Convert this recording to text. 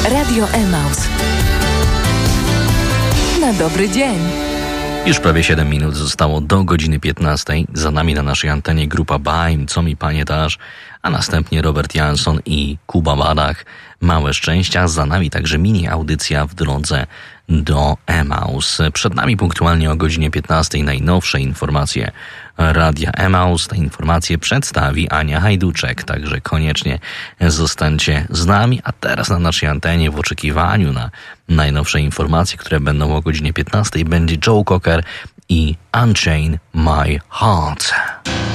Radio Emaus. Na dobry dzień. Już prawie 7 minut zostało do godziny 15. Za nami na naszej antenie grupa Baim, Co mi panie dasz, a następnie Robert Jansson i Kuba Badach. Małe szczęścia, za nami także mini audycja w drodze do Emaus. Przed nami punktualnie o godzinie 15 najnowsze informacje Radia Emaus. Te informacje przedstawi Ania Hajduczek, także koniecznie zostańcie z nami. A teraz na naszej antenie w oczekiwaniu na najnowsze informacje, które będą o godzinie 15, będzie Joe Cocker i Unchain My Heart.